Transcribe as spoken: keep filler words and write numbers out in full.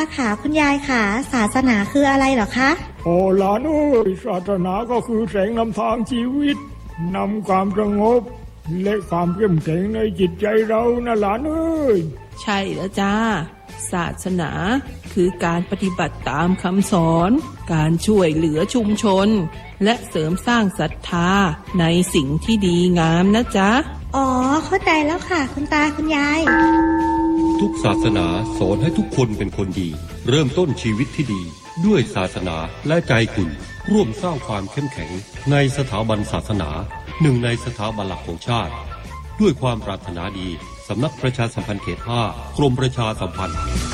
ขาคุณยายขาศาสนาคืออะไรเหรอคะโอ้หลานเอ้ยศาสนาก็คือแสงนำทางชีวิตนำความสงบและความเข้มแข็งในจิตใจเรานะหลานเอ้ยใช่แล้วจ้าศาสนาคือการปฏิบัติตามคำสอนการช่วยเหลือชุมชนและเสริมสร้างศรัทธาในสิ่งที่ดีงามนะจ๊ะอ๋อเข้าใจแล้วค่ะคุณตาคุณยายทุกศาสนาสอนให้ทุกคนเป็นคนดีเริ่มต้นชีวิตที่ดีด้วยศาสนาและใจคุณร่วมสร้างความเข้มแข็งในสถาบันศาสนาหนึ่งในสถาบันหลักของชาติด้วยความปรารถนาดีสำนักประชาสัมพันธ์เขตห้ากรมประชาสัมพันธ์